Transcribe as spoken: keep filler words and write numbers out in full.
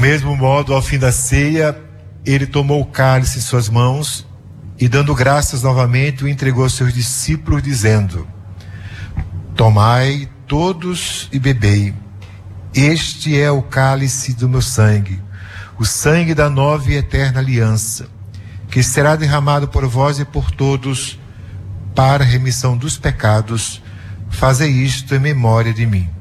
mesmo modo, ao fim da ceia, ele tomou o cálice em suas mãos e, dando graças novamente, o entregou aos seus discípulos, dizendo: tomai todos e bebei. Este é o cálice do meu sangue, o sangue da nova e eterna aliança, que será derramado por vós e por todos para a remissão dos pecados. Fazei isto em memória de mim.